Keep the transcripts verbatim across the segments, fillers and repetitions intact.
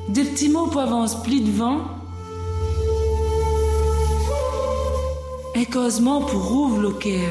Des petits mots pour avance pli devant. Et causement pour rouvre le cœur.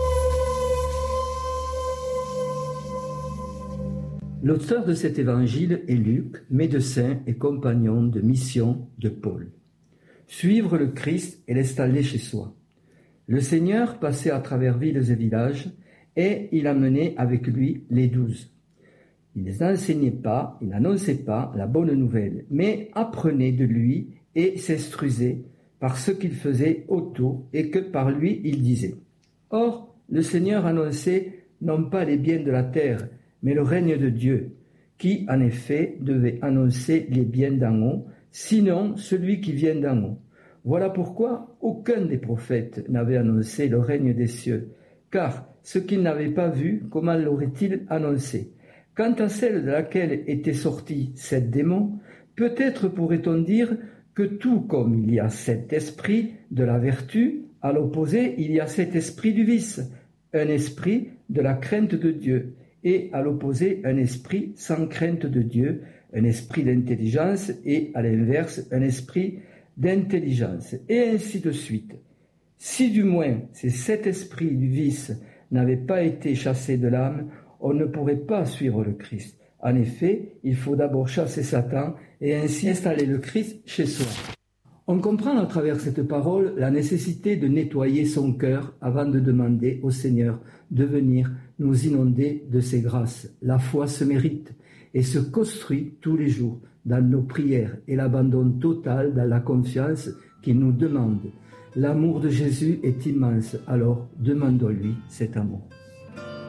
L'auteur de cet évangile est Luc, médecin et compagnon de mission de Paul. Suivre le Christ et l'installer chez soi. Le Seigneur passait à travers villes et villages et il amenait avec lui les douze. Il n'enseignait pas, il n'annonçait pas la bonne nouvelle, mais apprenait de lui et s'instruisait par ce qu'il faisait autour et que par lui il disait. Or, le Seigneur annonçait non pas les biens de la terre, mais le règne de Dieu, qui en effet devait annoncer les biens d'en haut, sinon celui qui vient d'en haut. Voilà pourquoi aucun des prophètes n'avait annoncé le règne des cieux, car ce qu'ils n'avaient pas vu, comment l'aurait-il annoncé? Quant à celle de laquelle était sorti sept démons, peut-être pourrait-on dire que tout comme il y a sept esprits de la vertu, à l'opposé il y a sept esprits du vice, un esprit de la crainte de Dieu, et à l'opposé un esprit sans crainte de Dieu, un esprit d'intelligence, et à l'inverse un esprit d'intelligence, et ainsi de suite. Si du moins ces sept esprits du vice n'avaient pas été chassés de l'âme, on ne pourrait pas suivre le Christ. En effet, il faut d'abord chasser Satan et ainsi installer le Christ chez soi. On comprend à travers cette parole la nécessité de nettoyer son cœur avant de demander au Seigneur de venir nous inonder de ses grâces. La foi se mérite et se construit tous les jours dans nos prières et l'abandon total dans la confiance qu'il nous demande. L'amour de Jésus est immense, alors demandons-lui cet amour.